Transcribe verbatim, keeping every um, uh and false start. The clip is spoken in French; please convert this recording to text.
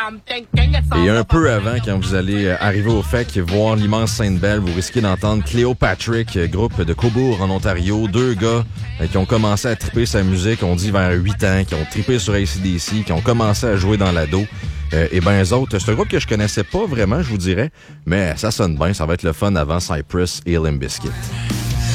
Et un peu avant, quand vous allez arriver au F E C, voir l'immense Sainte-Belle, vous risquez d'entendre Cléopatrick, groupe de Cobourg en Ontario. Deux gars euh, qui ont commencé à triper sa musique, on dit vers huit ans, qui ont trippé sur A C D C, qui ont commencé à jouer dans l'ado. Euh, et ben eux autres, c'est un groupe que je connaissais pas vraiment, je vous dirais, mais ça sonne bien, ça va être le fun avant Cypress et Limp Bizkit.